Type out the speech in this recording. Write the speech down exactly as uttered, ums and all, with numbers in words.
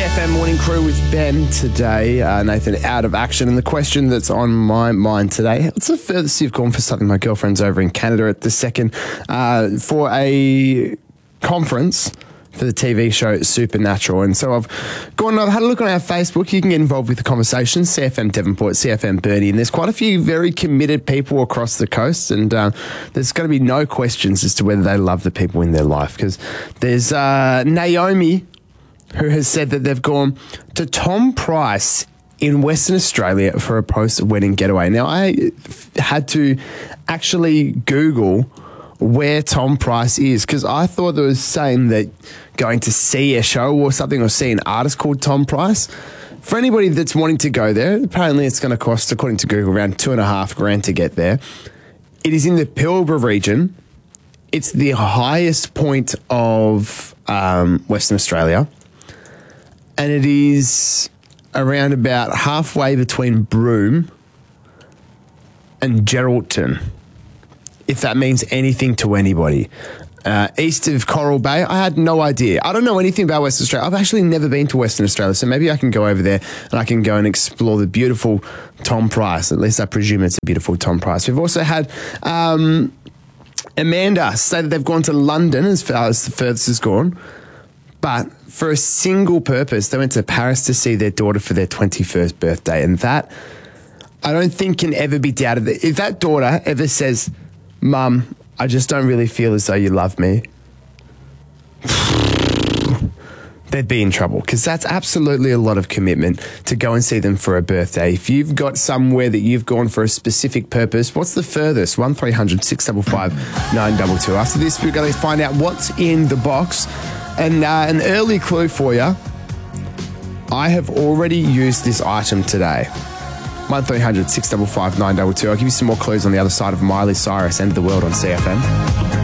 F M Morning Crew with Ben today. Uh, Nathan out of action. And the question that's on my mind today, what's the furthest you've gone for something? My girlfriend's over in Canada at the second uh, for a conference for the T V show Supernatural. And so I've gone and I've had a look on our Facebook. You can get involved with the conversation, C F M Devonport, C F M Burnie. And there's quite a few very committed people across the coast. And uh, there's going to be no questions as to whether they love the people in their life. Because there's uh, Naomi, who has said that they've gone to Tom Price in Western Australia for a post-wedding getaway. Now, I had to actually Google where Tom Price is, because I thought there was saying that going to see a show or something or see an artist called Tom Price. For anybody that's wanting to go there, apparently it's going to cost, according to Google, around two and a half grand to get there. It is in the Pilbara region. It's the highest point of um, Western Australia. And it is around about halfway between Broome and Geraldton, if that means anything to anybody. Uh, east of Coral Bay, I had no idea. I don't know anything about Western Australia. I've actually never been to Western Australia, so maybe I can go over there and I can go and explore the beautiful Tom Price. At least I presume it's a beautiful Tom Price. We've also had um, Amanda say that they've gone to London as far as the furthest has gone, but for a single purpose, they went to Paris to see their daughter for their twenty-first birthday. And that, I don't think, can ever be doubted. If that daughter ever says, "Mum, I just don't really feel as though you love me," they'd be in trouble, because that's absolutely a lot of commitment to go and see them for a birthday. If you've got somewhere that you've gone for a specific purpose, what's the furthest? one three hundred six five five nine two two. After this, we're going to find out what's in the box. And uh, an early clue for you, I have already used this item today. one three hundred six five five nine two two. I'll give you some more clues on the other side of Miley Cyrus, End of the World on C F M.